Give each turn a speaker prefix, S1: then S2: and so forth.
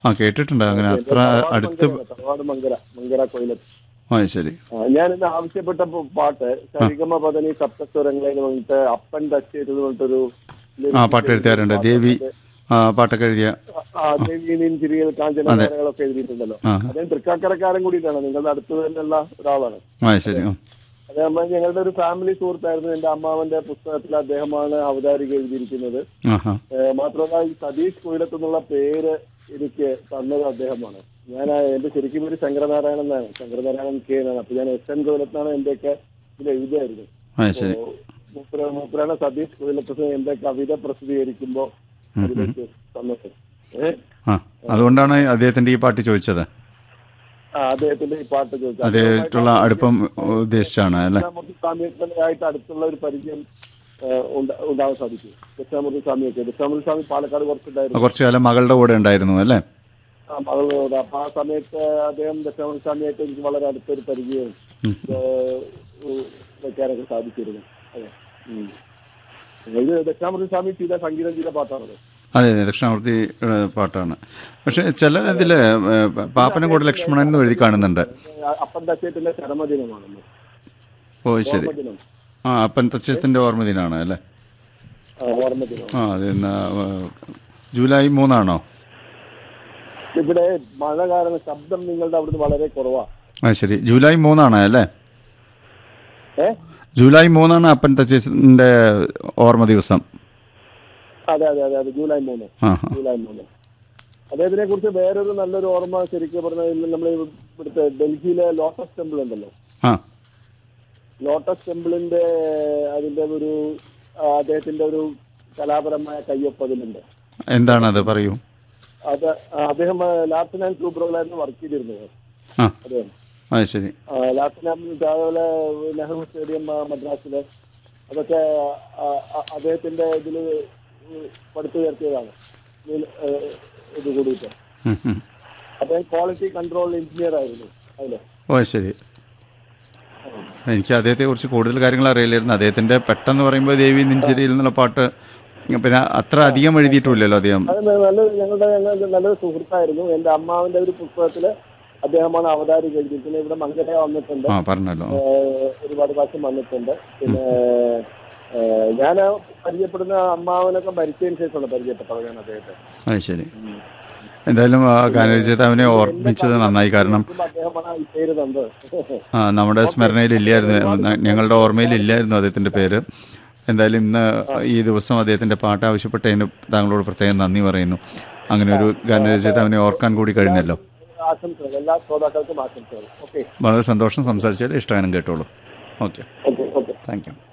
S1: ആ കേട്ടിട്ടുണ്ട്. അങ്ങനെ അത്ര അടുത്ത്.
S2: തറവാട് മങ്കര കൊയിലത്ത്.
S1: ശരി.
S2: ഞാനിന്ന് ആവശ്യപ്പെട്ട പാട്ട് സരിഗമ പദനി സപ്തസ്വരങ്ങളെന്ന് പറഞ്ഞിട്ട് അപ്പൻ ടച്ച് ചെയ്തത് പറഞ്ഞിട്ടൊരു
S1: പാട്ട് എഴുത്തുകാരുണ്ട്. ദേവി പാട്ടൊക്കെ എഴുതിയ
S2: ദേവീനിയും ചിരിയൽ കാഞ്ചനകാരങ്ങളൊക്കെ എഴുതിയിട്ടുണ്ടല്ലോ. അദ്ദേഹം തൃക്കാക്കരക്കാരൻ കൂടിയിട്ടാണ്, നിങ്ങളുടെ അടുത്ത് തന്നെയുള്ള ഒരാളാണ്.
S1: ശരി.
S2: അദ്ദേഹം ഞങ്ങളുടെ ഒരു ഫാമിലി സുഹൃത്തായിരുന്നു. എന്റെ അമ്മാവന്റെ പുസ്തകത്തിൽ അദ്ദേഹമാണ് അവതാരിക എഴുതിയിരിക്കുന്നത്. മാത്രമല്ല ഈ സതീഷ് കൊയിലത്ത് എന്നുള്ള പേര് എനിക്ക് തന്നത് അദ്ദേഹമാണ്. ഞാൻ എന്റെ ശരിക്കും പേര് ശങ്കരനാരായണൻ എന്നാണ്, ശങ്കരനാരായണൻ കെ എന്നാണ്. അപ്പൊ ഞാൻ എസ് എൻ കൊയിലത്താണ് എന്റെയൊക്കെ ഇതിൽ എഴുതിയായിരുന്നു. മൂപ്പരാണ് സതീഷ് കൊയിലത്ത് എന്റെ കവിത പ്രസിദ്ധീകരിക്കുമ്പോ അതിലേക്ക് തന്നത്.
S1: അതുകൊണ്ടാണ് അദ്ദേഹത്തിന്റെ ഈ പാട്ട് ചോദിച്ചത്.
S2: അദ്ദേഹത്തിന്റെ ഈ പാട്ട് ചോദിച്ചത്
S1: അദ്ദേഹമായിട്ടുള്ള അടുപ്പം ഉദ്ദേശിച്ചാണ് അല്ലെ?
S2: സ്വാമിയായിട്ട് അടുത്തുള്ള ഒരു പരിചയം ഉണ്ടാവാൻ സാധിക്കും. ദക്ഷിണാമൂർത്തി സ്വാമി പാലക്കാട്
S1: കുറച്ചു കാലം മകളുടെ കൂടെ ഉണ്ടായിരുന്നു അല്ലേ?
S2: മകളോട്. അപ്പൊ ആ സമയത്ത് അദ്ദേഹം ദക്ഷിണാമൂർത്തി സ്വാമിയായിട്ട് എനിക്ക് വളരെ അടുത്തൊരു പരിചയം വെക്കാനൊക്കെ സാധിച്ചിരുന്നു. അതെ, ഇത് ദക്ഷിണാമൂർത്തി സ്വാമി ചെയ്ത സംഗീതം ചെയ്ത പാട്ടാണത്.
S1: അതെ, ദക്ഷിണാമൂർത്തി പാട്ടാണ്. പക്ഷെ ചില ഇതില് പാപ്പനംകോട് ലക്ഷ്മണൻ എന്ന് എഴുതി കാണുന്നുണ്ട്.
S2: അപ്പൻ തച്ചേത്തിന്റെ ചരമദിനമാണെന്ന്.
S1: ശരി. അപ്പൻ തച്ചേത്തിന്റെ ഓർമ്മദിനാണ് അല്ലേ? അത് ജൂലൈ 3
S2: ഇവിടെ മഴ കാരണം ശബ്ദം നിങ്ങളുടെ അവിടുന്ന് വളരെ കുറവാണ്.
S1: ശരി. ജൂലൈ 3 അല്ലേ? ജൂലൈ 3 അപ്പൻ തച്ചേത്തിന്റെ ഓർമ്മ ദിവസം.
S2: അതെ അതെ അതെ അതെ, ജൂലൈ 3. അദ്ദേഹത്തിനെ കുറിച്ച് വേറൊരു നല്ലൊരു ഓർമ്മ ശരിക്കും പറഞ്ഞാൽ നമ്മൾ ഇവിടുത്തെ ഡൽഹിയിലെ ലോട്ടസ് ടെമ്പിൾ ഉണ്ടല്ലോ, ലോട്ടസ് ടെമ്പിളിന്റെ അതിന്റെ ഒരു അദ്ദേഹത്തിന്റെ ഒരു കലാപരമായ കയ്യൊപ്പ് അതിലുണ്ട്.
S1: എന്താണത്, പറയൂ.
S2: അത് അദ്ദേഹം ലാഫ്റ്റനന്റ് ആൻഡ് സൂപ്രകളായിരുന്നു വർക്ക് ചെയ്തിരുന്നത്. അദ്ദേഹം ലാഫ്റ്റനന്റ് അതേപോലെ നെഹ്റു സ്റ്റേഡിയം മദ്രാസില് അതൊക്കെ അദ്ദേഹത്തിന്റെ ഇതില് പടുത്തുയർത്തിയതാണ്. ഇത് കൂടിയിട്ട് അദ്ദേഹം ക്വാളിറ്റി കൺട്രോൾ എഞ്ചിനീയർ ആയിരുന്നു അതില്.
S1: ശരി. എനിക്ക് അദ്ദേഹത്തെ കുറിച്ച് കൂടുതൽ കാര്യങ്ങൾ അറിയില്ലായിരുന്നു. അദ്ദേഹത്തിന്റെ പെട്ടെന്ന് പറയുമ്പോൾ ദേവി നെഞ്ചിരിയിൽ നിന്നുള്ള പാട്ട് പിന്നെ അത്ര അധികം എഴുതിയിട്ടില്ലല്ലോ അദ്ദേഹം.
S2: ഞങ്ങളുടെ നല്ലൊരു സുഹൃത്തായിരുന്നു. എന്റെ അമ്മാവിന്റെ ഒരു പുസ്തകത്തില് അദ്ദേഹമാണ് അവതാരിക എഴുതിയിരിക്കുന്നത്. ഇവിടെ മങ്കര വന്നിട്ടുണ്ട്, പറഞ്ഞല്ലോ, ഒരുപാട് പ്രാവശ്യം വന്നിട്ടുണ്ട്. പിന്നെ ഞാൻ പരിചയപ്പെടുന്ന അമ്മാവനൊക്കെ മരിച്ചതിന് ശേഷമാണ് പരിചയപ്പെട്ടത് ഞാൻ അദ്ദേഹത്തെ.
S1: ശരി. എന്തായാലും ഗാനരചയിതാവിനെ ഓർമ്മിച്ചത് നന്നായി. കാരണം നമ്മുടെ സ്മരണയിൽ ഇല്ലായിരുന്നു, ഞങ്ങളുടെ ഓർമ്മയിൽ ഇല്ലായിരുന്നു അദ്ദേഹത്തിന്റെ പേര്. എന്തായാലും ഇന്ന് ഈ ദിവസം അദ്ദേഹത്തിന്റെ പാട്ട് ആവശ്യപ്പെട്ടതിന് താങ്കളോട് പ്രത്യേകം നന്ദി പറയുന്നു. അങ്ങനെ ഒരു ഗാനരചയിതാവിനെ ഓർക്കാൻ കൂടി കഴിഞ്ഞല്ലോ. വളരെ സന്തോഷം. സംസാരിച്ചാൽ ഇഷ്ടഗാനം കേട്ടോളൂ. Okay, thank you.